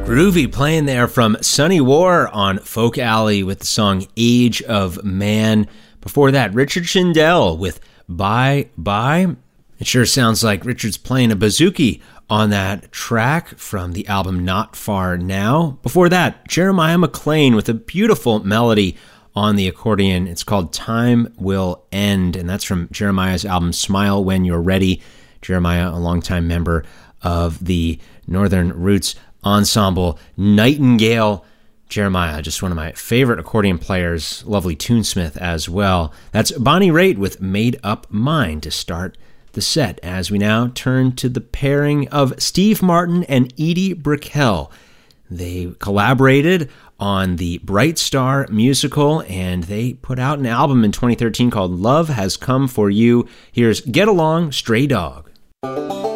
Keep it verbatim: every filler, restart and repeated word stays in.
Groovy playing there from Sunny War on Folk Alley with the song Age of Man. Before that, Richard Shindell with Bye Bye. It sure sounds like Richard's playing a bouzouki on that track from the album Not Far Now. Before that, Jeremiah McLean with a beautiful melody on the accordion. It's called Time Will End, and that's from Jeremiah's album Smile When You're Ready. Jeremiah, a longtime member of the Northern Roots ensemble Nightingale. Jeremiah, just one of my favorite accordion players, lovely tunesmith as well. That's Bonnie Raitt with Made Up Mind to start the set, as we now turn to the pairing of Steve Martin and Edie Brickell. They collaborated on the Bright Star musical, and they put out an album in twenty thirteen called Love Has Come For You. Here's Get Along, Stray Dog.